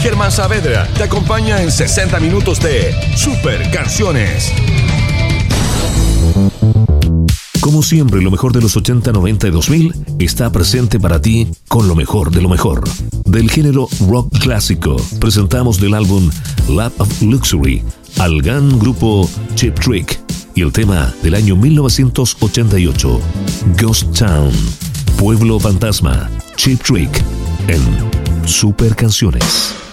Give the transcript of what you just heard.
Germán Saavedra te acompaña en 60 minutos de Super Canciones. Como siempre, lo mejor de los 80, 90 y 2000 está presente para ti con lo mejor de lo mejor. Del género rock clásico, presentamos del álbum Lap of Luxury al gran grupo Cheap Trick y el tema del año 1988, Ghost Town, Pueblo Fantasma, Cheap Trick, en Super Canciones.